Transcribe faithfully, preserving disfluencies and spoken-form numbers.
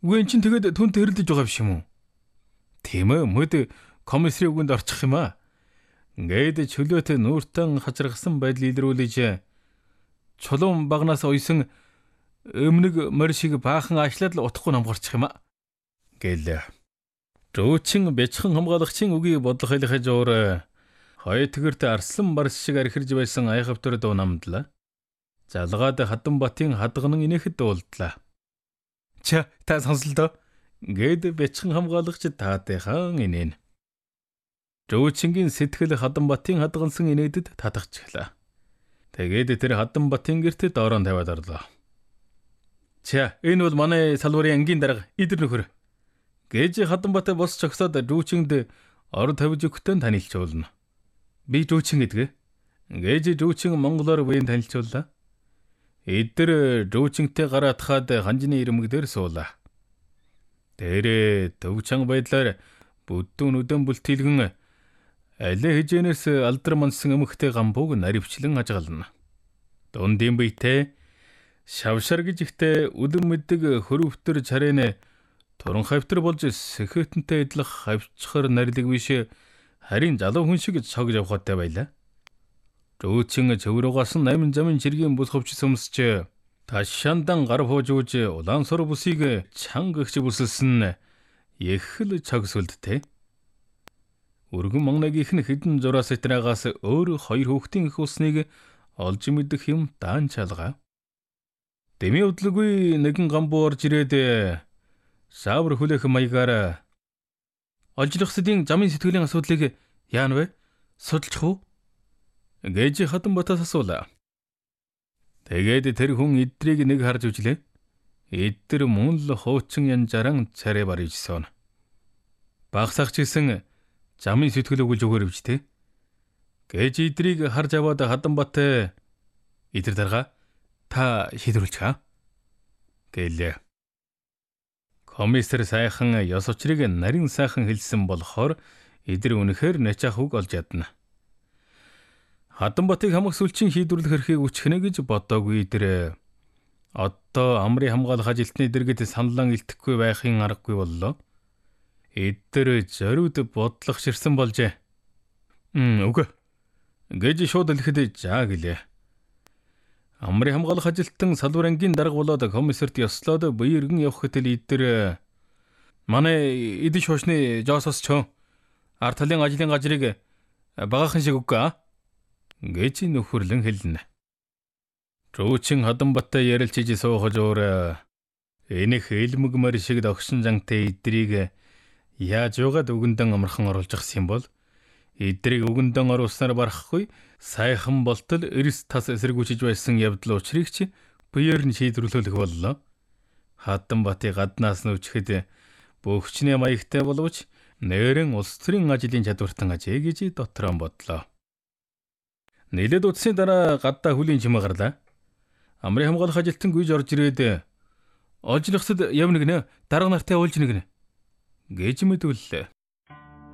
Үгүй эн чинь тэгээд түнтэй хэрэлдэж байгаа биш юм уу? Тийм ээ, мөд комиссарын үгэнд орчих юм аа. Ингээд чөлөөтэй нүүртэн хачиргасан байдал илрүүлж чулуун багнаас ойсон өмнөг морь шиг баахан аашлаад л утахгүй намгарчих юм аа. Гэл. Рүүчин бяцхан хамгаалагчийн үгийг бодлого хэлэхэж өөр хоётгэрт арслан барс шиг архирж байсан айхавтар дуу намдлаа. Залгаад Хатанбатын хадганан инэхэд дуулдлаа. Ча та сонсолдоо. Гэд бяцхан хамгаалагч таатайхан инээн. Рүүчингийн сэтгэл Хатанбатын хадгансан инээдэд татахчихлаа. Тэгээд тэр Хатанбатын гэрт доорон тавиад орлоо. Ча энэ бол манай салбарын ангийн дарга идэр нөхөр. Гэж Хатанбат бос чогсоод Рүүчинд ор тавьж өгтөн танилцуулна. Би Рүүчин гэдэг. Гэж Рүүчин монголоор буян танилцууллаа. Идэр Рүүчинтэй гараатахад ханжны ирмэг дээр суулаа. Тэрэ төвчэн байдлаар бүдүүн үдэн бүлтэлгэн алей хижээнээс алдар мансан өмхтэй гамбууг наривчлан ажгална. Дундын биетэй шавшар гэж ихтэй үлэн мэддэг хөрөвтөр чарэнэ туран хавтар болж сэхэтэнтэй идэх хавчхар нарилэг биш харин залуу хүн шиг цогж явхаатай байлаа. Рүүчин цөврөөгаас намын замын чиргийн бус хөвч сөмсч ташаандан гар хууж үүж улаансор бусыг чангагч бүсэлсэн эхэл цогсволдтэй. Өргөн мангнагийнх нь хідэн зураас итраагаас өөр хоёр хүүхдийн их усныг олж мэдэх юм даан чалгаа. Дэми удлгүй нэгэн гамбуу орж ирээд савар хүлээх маягаар олжлогсдын замын сэтгэлийн асуудлыг яана вэ? Судалчих уу? Гэж Хатанбатаас асуулаа. Тэгээд тэр хүн идрийг нэг харж үжлээ. Идэр мөн л хуучин янжаран царай барьжсэн. Багсагч гисэн замын сэтгэл өгүүлж өгөөр бич тэ. Гэж идрийг харж аваад Хатанбат идэр дарга та шийдвэрлэж хаа. Гэлээ. Комиссар сайхан ёс учрыг нарийн сайхан хэлсэн болохоор идэр үнэхээр начаах үг олж ядна. Хатанбатыг хамаг сүлчийн шийдвэрлэх эрхийг үчхнэ гэж бодоогүй идэр. Одоо амрын хамгаалах ажилтны дэргэд саналан илтгэхгүй байхын аргагүй боллоо. Идэр зориуд бодлого ширсэн болжээ. Мм үгүй. Гэж шууд хэлэхэд жаа гэлээ. Амрын хамгаалах ажилтан салбар ангийн дарга болоод комиссарт ёслоод бие иргэн явхад л идэр манай эдэн шуушны жоосос ч ард талын ажлын газрыг багахан шиг үгүй гэж нөхөрлөн хэлнэ. Рүүчин Хатанбаттай ярилцж суухаж өөр энэх элмэг мөр шиг догшин зантай идрийг яаж угаад үгэндэн амархан оруулж гсэн бол идрийг үгэндэн оруулснаар барахгүй сайхан болтол эрс тас эсэргүүцэж байсан явдал учрыг ч биеэр нь шийдвэрлэх боллоо. Хатанбатын гаднаас нь үчихэд бөхчний маягтай боловч нэрэн улс төрийн ажлын чадвартан ажээ гэж дотроо бодлоо. Нэлээд удсны дараа гадаа хүлийн чимээ гарлаа. Амрын хамгаалах ажилтан гүйж орж ирээд олжлогсод явна гинэ, дарга нартай уулж нэгнэ гэж мэдүүллээ.